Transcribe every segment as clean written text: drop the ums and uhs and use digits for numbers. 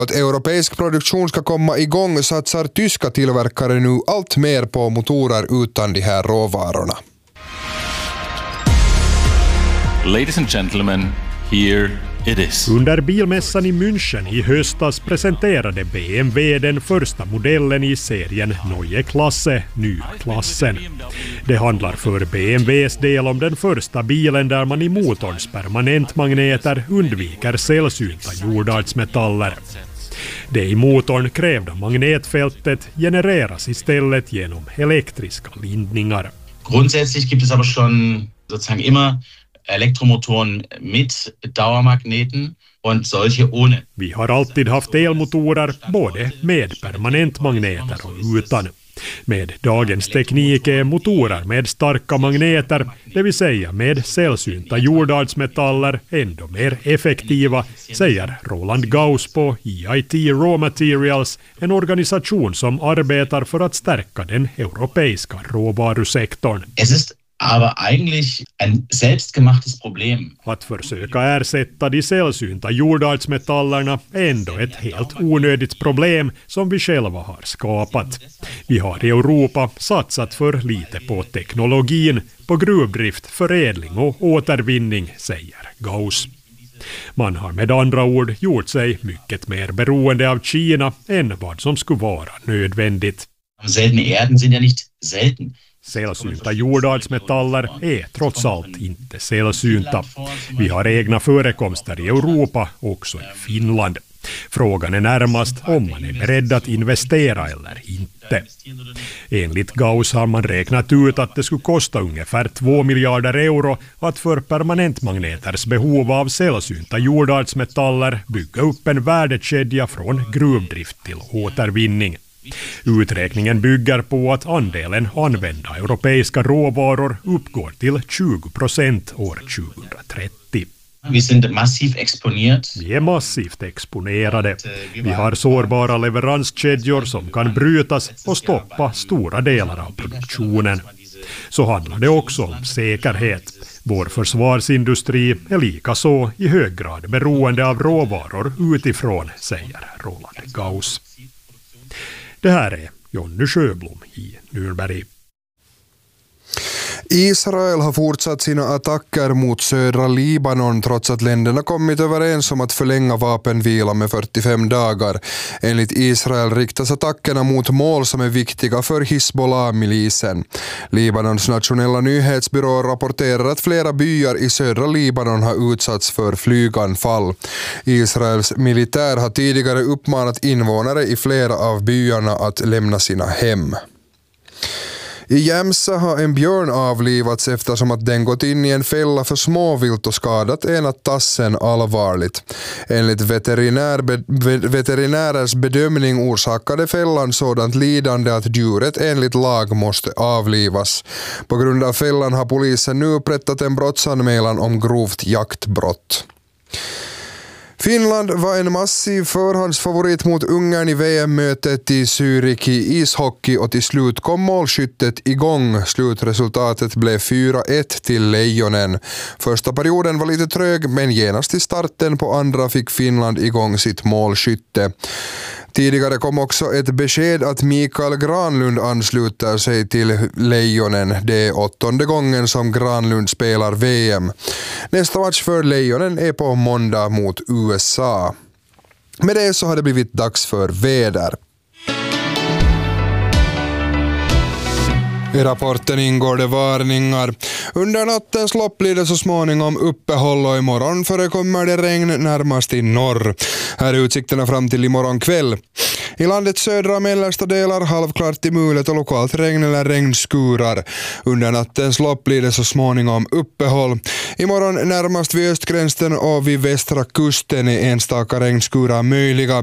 Att europeisk produktion ska komma igång satsar tyska tillverkare nu allt mer på motorer utan de här råvarorna. Ladies and gentlemen, here it is. Under bilmässan i München i höstas presenterade BMW den första modellen i serien Neue Klasse, nyklassen. Det handlar för BMWs del om den första bilen där man i motorns permanentmagneter undviker sällsynta jordartsmetaller. Det i motorn krävda magnetfältet genereras istället genom elektriska lindningar. Grundsätzlich gibt es aber schon sozusagen immer Elektromotoren mit Dauermagneten und solche ohne. Vi har alltid haft elmotorer både med permanentmagneter och utan. Med dagens teknik är motorer med starka magneter, det vill säga med sällsynta jordartsmetaller, ändå mer effektiva, säger Roland Gauss på EIT Raw Materials, en organisation som arbetar för att stärka den europeiska råvarusektorn. Es ist aber eigentlich ein selbstgemachtes Problem. Att försöka ersätta de sällsynta jordartsmetallerna är ändå ett helt onödigt problem som vi själva har skapat. Vi har i Europa satsat för lite på teknologin, på gruvdrift, förädling och återvinning, säger Gauss. Man har med andra ord gjort sig mycket mer beroende av Kina än vad som skulle vara nödvändigt. Seltene Erden sind ja nicht selten. Sällsynta jordartsmetaller är trots allt inte sällsynta. Vi har egna förekomster i Europa, också i Finland. Frågan är närmast om man är beredd att investera eller inte. Enligt Gauss har man räknat ut att det skulle kosta ungefär 2 miljarder euro att för permanentmagneters behov av sällsynta jordartsmetaller bygga upp en värdekedja från gruvdrift till återvinning. Uträkningen bygger på att andelen använda europeiska råvaror uppgår till 20% år 2030. Vi sind massiv exponiert. Vi är massivt exponerade. Vi har sårbara leveranskedjor som kan brytas och stoppa stora delar av produktionen. Så handlar det också om säkerhet. Vår försvarsindustri är lika så i hög grad beroende av råvaror utifrån, säger Roland Gauss. Det här är Jonny Sjöblom i Nürnberg. Israel har fortsatt sina attacker mot södra Libanon trots att länderna kommit överens om att förlänga vapenvila med 45 dagar. Enligt Israel riktas attackerna mot mål som är viktiga för Hizbollah-milisen. Libanons nationella nyhetsbyrå rapporterar att flera byar i södra Libanon har utsatts för flyganfall. Israels militär har tidigare uppmanat invånare i flera av byarna att lämna sina hem. I Jämsa har en björn avlivats eftersom att den gått in i en fälla för småvilt och skadat ena tassen allvarligt. Enligt veterinärers bedömning orsakade fällan sådant lidande att djuret enligt lag måste avlivas. På grund av fällan har polisen nu upprättat en brottsanmälan om grovt jaktbrott. Finland var en massiv förhandsfavorit mot Ungern i VM-mötet i Zürich i ishockey och till slut kom målskyttet igång. Slutresultatet blev 4-1 till Lejonen. Första perioden var lite trög men genast i starten på andra fick Finland igång sitt målskytte. Tidigare kom också ett besked att Mikael Granlund ansluter sig till Lejonen. Det är 8:e gången som Granlund spelar VM. Nästa match för Lejonen är på måndag mot USA. Med det så har det blivit dags för väder. I rapporten ingår det varningar. Under nattens lopp blir det så småningom uppehåll och imorgon förekommer det regn närmast i norr. Här är utsikterna fram till imorgon kväll. I landets södra och mellersta delar halvklart till mulet och lokalt regn eller regnskurar. Under nattens lopp blir det så småningom uppehåll. Imorgon närmast vid östgränsen och vid västra kusten är enstaka regnskurar möjliga.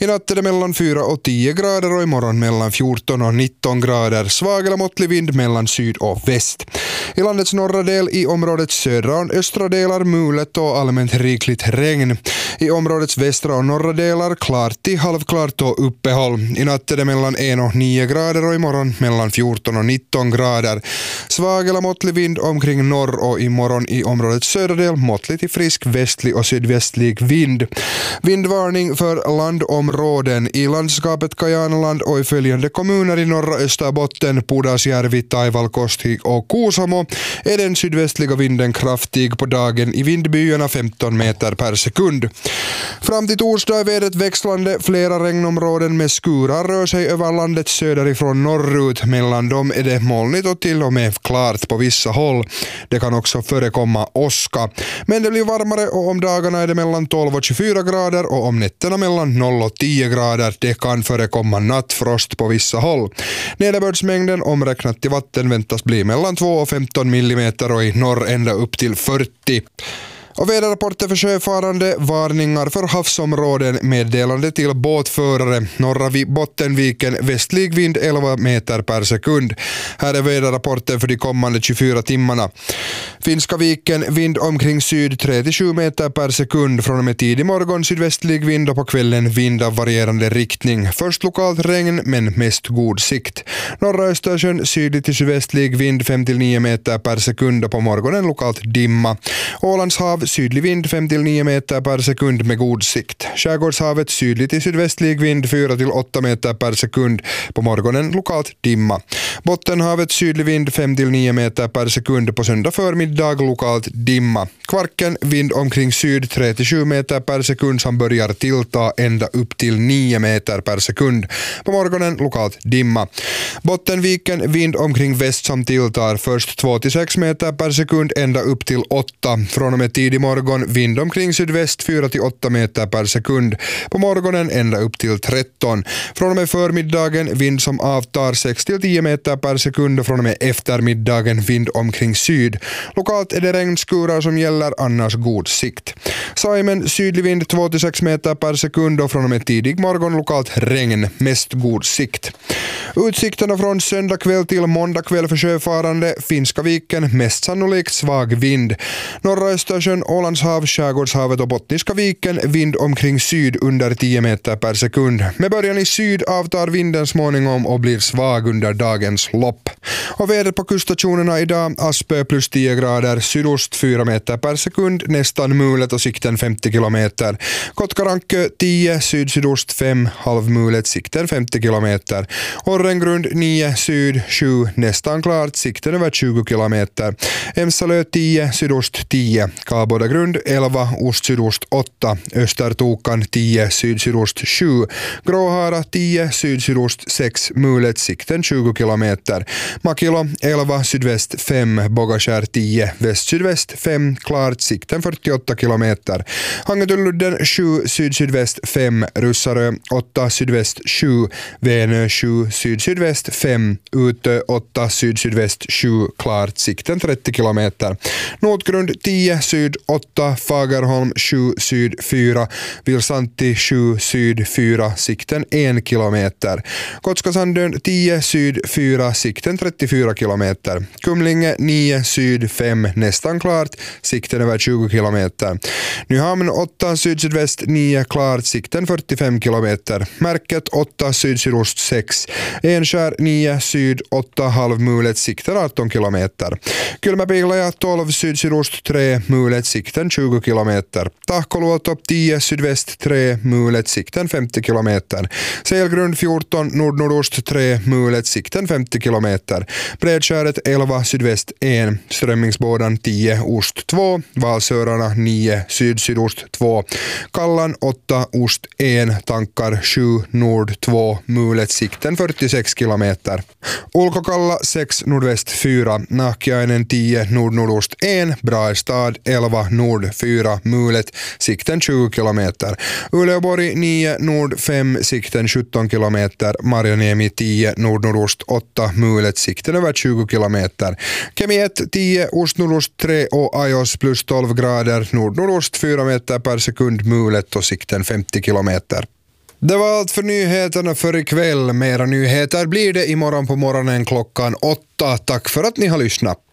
I natt är det mellan 4 och 10 grader och imorgon mellan 14 och 19 grader. Svag eller måttlig vind mellan syd och väst. I landets norra del i områdets södra och östra delar mulet och allmänt rikligt regn. I områdets västra och norra delar klart till halvklart och uppehåll. I natt är det mellan 1 och 9 grader och imorgon mellan 14 och 19 grader. Svag eller måttlig vind omkring norr och imorgon i områdets södra del måttlig till frisk västlig och sydvästlig vind. Vindvarning för landområden i landskapet Kajanaland och i följande kommuner i norra Österbotten, Pudasjärvi, Taivalkoski och Kuusamo är den sydvästliga vinden kraftig på dagen i vindbyarna 15 meter per sekund. Fram till torsdag är vädret växlande. Flera regnområden med skurar rör sig över landet söderifrån norrut. Mellan dem är det molnigt och till och med klart på vissa håll. Det kan också förekomma åska. Men det blir varmare och om dagarna är det mellan 12 och 24 grader och om nätterna mellan 0 och 10 grader. Det kan förekomma nattfrost på vissa håll. Nederbördsmängden omräknat till vatten väntas bli mellan 2 och 15 millimeter och i norr ända upp till 40. Och väderrapporter för sjöfarande, varningar för havsområden, meddelande till båtförare. Norra Bottenviken, västlig vind 11 meter per sekund. Här är väderrapporten för de kommande 24 timmarna. Finska viken, vind omkring syd 3-7 meter per sekund. Från och med tidig morgon sydvästlig vind och på kvällen vind av varierande riktning. Först lokalt regn men mest god sikt. Norra Östersjön, sydlig till sydvästlig vind 5-9 meter per sekund och på morgonen lokalt dimma. Ålands hav, sydlig vind 5-9 meter per sekund med god sikt. Skärgårdshavet sydlig till sydvästlig vind 4-8 meter per sekund. På morgonen lokalt dimma. Bottenhavet sydlig vind 5-9 meter per sekund. På söndag förmiddag lokalt dimma. Kvarken vind omkring syd 3-7 meter per sekund som börjar tillta ända upp till 9 meter per sekund. På morgonen lokalt dimma. Bottenviken vind omkring väst som tilltar först 2-6 meter per sekund ända upp till 8. Från och med tidig morgon vind omkring sydväst 4-8 meter per sekund. På morgonen ända upp till 13. Från och med förmiddagen vind som avtar 6-10 meter per sekund och från och med eftermiddagen vind omkring syd. Lokalt är det regnskurar som gäller, annars god sikt. Saimen sydlig vind 2-6 meter per sekund och från och med tidig morgon lokalt regn, mest god sikt. Utsikterna från söndag kväll till måndag kväll för sjöfarande. Finska viken, mest sannolikt svag vind. Norra Östersjön, Ålandshav, Skärgårdshavet och Bottniska viken, vind omkring syd under 10 meter per sekund. Med början i syd avtar vinden småningom och blir svag under dagens lopp. Och vädret på kuststationerna idag, Aspö plus 10 grader, sydost 4 meter per sekund, nästan mulet och sikten 50 kilometer. Kotkarankö 10, syd-sydost 5, halvmulet, sikten 50 kilometer. Orrengrund 9, syd 7, nästan klart, sikten över 20 kilometer. Emsalö 10, sydost 10, Kabodagrund 11, ost-sydost 8, Östertokan 10, syd-sydost 7, Gråhara 10, syd-sydost 6, mulet, sikten 20 kilometer. Makilo 11, sydväst 5, Bogaskär 10, väst-sydväst 5, klart, sikten 48 kilometer. Hangetulludden 7, syd-sydväst 5, Russarö 8, sydväst 7, Vänö 7, syd-sydväst 5, Utö 8, syd-sydväst 7, klart, sikten 30 kilometer. Notgrund 10, syd 8, Fagerholm 7, syd 4, Vilsanti 7, syd 4, sikten 1 kilometer. Kotskasandön 10, syd 4, sikten 34 kilometer. Kumlinge 9, syd 5, nästan klart, sikten över 20 kilometer. Nyhamn 8, syd-sydväst 9, klart, sikten 45 kilometer. Märket 8, syd-sydost 6, Enskär 9, syd 8, halvmulet, sikten 18 kilometer. Kylmäpihlaja 12, syd-sydost 3, mulet, sikten 20 kilometer. Tahkoluoto 10, sydväst 3, mulet, sikten 50 kilometer. Selgrund 14, nord-nordost 3, mulet, sikten 50 kilometer. Bredskäret 11, sydväst 1, Strömmingsbådan 10, ost 2, Valsörarna 9, syd-sydost 2, Kallan 8, ost 1, Tankar 7, nord 2, mulet, sikten 46 kilometer. Ulkokalla 6, nordväst 4, Nahkiainen 10, nord-nordost 1, Braestad 11, nord 4, mulet, sikten 20 kilometer. Uleåborg 9, nord 5, sikten 17 kilometer. Marjaniemi 10, nord-nordost 8, mulet, sikten över 20 kilometer. Kemi 1, 10, ost-nordost 3 och Ajos plus 12 grader, nord-nordost 4 meter per sekund, mulet och sikten 50 kilometer. Det var allt för nyheterna för ikväll. Mera nyheter blir det imorgon på morgonen klockan 8. Tack för att ni har lyssnat.